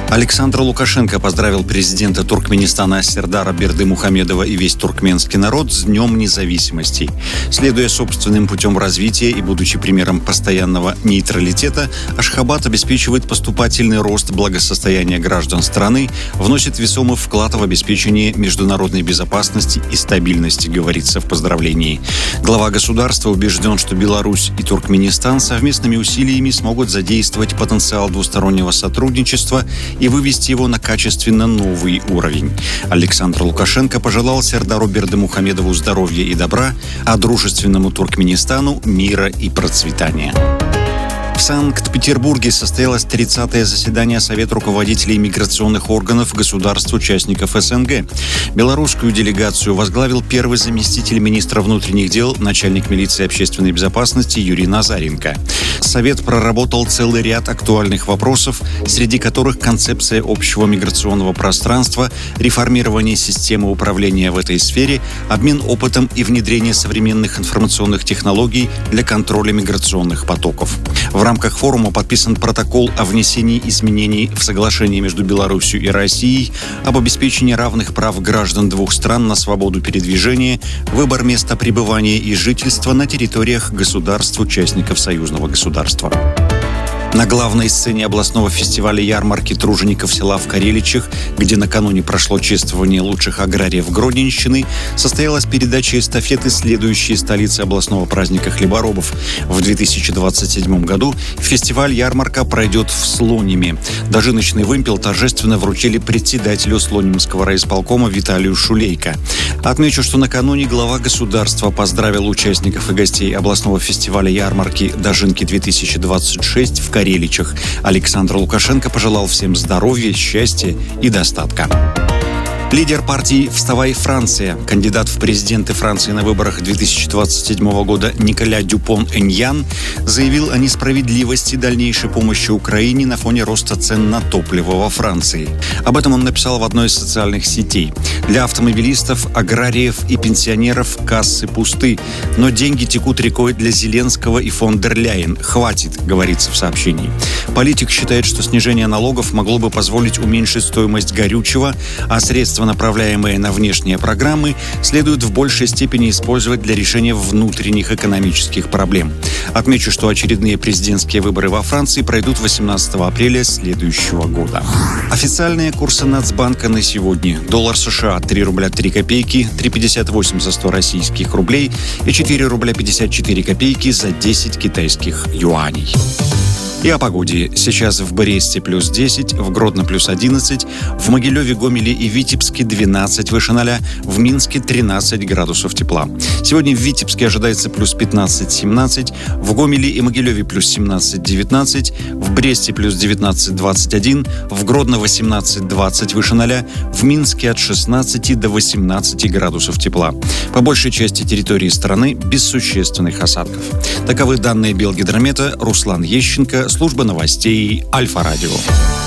Александр Лукашенко поздравил президента Туркменистана Сердара Бердымухамедова и весь туркменский народ с Днем независимости. Следуя собственным путем развития и будучи примером постоянного нейтралитета, Ашхабад обеспечивает поступательный рост благосостояния граждан страны, вносит весомый вклад в обеспечение международной безопасности и стабильности, говорится в поздравлении. Глава государства убежден, что Беларусь и Туркменистан совместными усилиями смогут задействовать потенциал двустороннего сотрудничества и вывести его на качественно новый уровень. Александр Лукашенко пожелал Сердару Бердымухамедову здоровья и добра, а дружественному Туркменистану мира и процветания. В Санкт-Петербурге состоялось 30-е заседание Совета руководителей миграционных органов государств-участников СНГ. Белорусскую делегацию возглавил первый заместитель министра внутренних дел, начальник милиции и общественной безопасности Юрий Назаренко. Совет проработал целый ряд актуальных вопросов, среди которых концепция общего миграционного пространства, реформирование системы управления в этой сфере, обмен опытом и внедрение современных информационных технологий для контроля миграционных потоков. В рамках форума подписан протокол о внесении изменений в соглашение между Беларусью и Россией об обеспечении равных прав граждан двух стран на свободу передвижения, выбор места пребывания и жительства на территориях государств-участников союзного государства. На главной сцене областного фестиваля ярмарки тружеников села в Кареличах, где накануне прошло чествование лучших аграриев Гродненщины, состоялась передача эстафеты следующей столицы областного праздника хлеборобов. В 2027 году фестиваль ярмарка пройдет в Слониме. Дожиночный вымпел торжественно вручили председателю Слонимского райисполкома Виталию Шулейко. Отмечу, что накануне глава государства поздравил участников и гостей областного фестиваля ярмарки «Дожинки-2026» в Кареличах. Александр Лукашенко пожелал всем здоровья, счастья и достатка. Лидер партии «Вставай, Франция», кандидат в президенты Франции на выборах 2027 года Николя Дюпон-Эньян заявил о несправедливости дальнейшей помощи Украине на фоне роста цен на топливо во Франции. Об этом он написал в одной из социальных сетей. Для автомобилистов, аграриев и пенсионеров кассы пусты, но деньги текут рекой для Зеленского и фон дер Ляйен. Хватит, говорится в сообщении. Политик считает, что снижение налогов могло бы позволить уменьшить стоимость горючего, а средства, направляемые на внешние программы, следует в большей степени использовать для решения внутренних экономических проблем. Отмечу, что очередные президентские выборы во Франции пройдут 18 апреля следующего года. Официальные курсы Нацбанка на сегодня. Доллар США 3 рубля 3 копейки, 3,58 за 100 российских рублей и 4 рубля 54 копейки за 10 китайских юаней. И о погоде. Сейчас в Бресте плюс 10, в Гродно плюс 11, в Могилеве, Гомеле и Витебске 12 выше 0, в Минске 13 градусов тепла. Сегодня в Витебске ожидается плюс 15-17, в Гомеле и Могилеве плюс 17-19, в Бресте плюс 19-21, в Гродно 18-20 выше 0, в Минске от 16 до 18 градусов тепла. По большей части территории страны без существенных осадков. Таковы данные Белгидромета. Руслан Ещенко, служба новостей Альфа-Радио.